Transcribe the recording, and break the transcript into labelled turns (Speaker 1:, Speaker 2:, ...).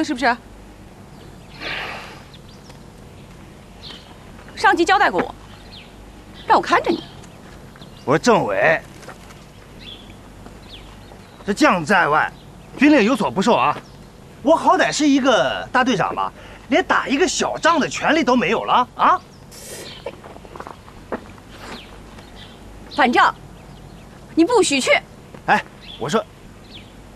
Speaker 1: 了是不是？上级交代过我，让我看着你。
Speaker 2: 我说政委，这将在外，军令有所不受啊！我好歹是一个大队长吧，连打一个小仗的权利都没有了啊！
Speaker 1: 反正你不许去。
Speaker 2: 哎，我说